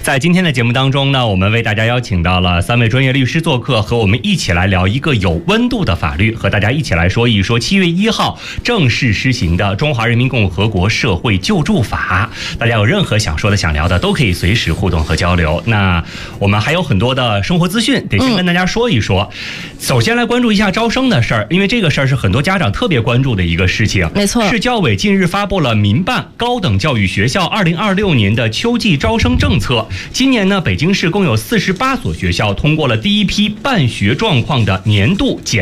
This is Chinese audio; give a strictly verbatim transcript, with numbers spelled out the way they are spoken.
在今天的节目当中呢，我们为大家邀请到了三位专业律师做客，和我们一起来聊一个有温度的法律，和大家一起来说一说七月一号正式施行的《中华人民共和国社会救助法》。大家有任何想说的、想聊的，都可以随时互动和交流。那我们还有很多的生活资讯，得先跟大家说一说。嗯、首先来关注一下招生的事儿，因为这个事儿是很多家长特别关注的一个事情。 没错， 市教委近日发布了民办高等教育学校二零二六年的秋季招生政策。今年呢，北京市共有四十八所学校通过了第一批办学状况的年度检